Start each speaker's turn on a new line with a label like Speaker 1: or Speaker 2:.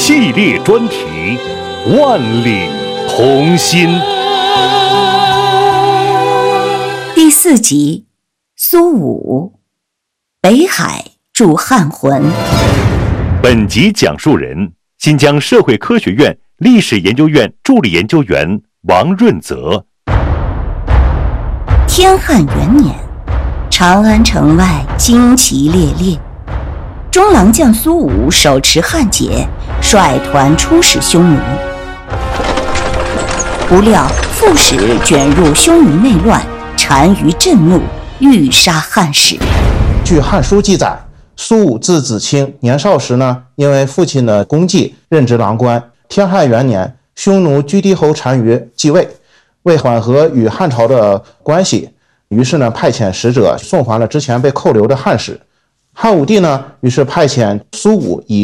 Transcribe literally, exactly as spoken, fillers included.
Speaker 1: 系列专题《万里同心》
Speaker 2: 第四集，苏武，北海铸汉魂。
Speaker 1: 本集讲述人：新疆社会科学院历史研究院助理研究员王润泽。
Speaker 2: 天汉元年，长安城外旌旗猎猎，中郎将苏武手持汉节，率团出使匈奴。不料副使卷入匈奴内乱，单于震怒，欲杀汉使。
Speaker 3: 据《汉书》记载，苏武字子清，年少时呢，因为父亲的功绩任职郎官。天汉元年，匈奴居低侯单于继位，为缓和与汉朝的关系，于是呢派遣使者送还了之前被扣留的汉使。汉武帝呢，于是派遣苏武以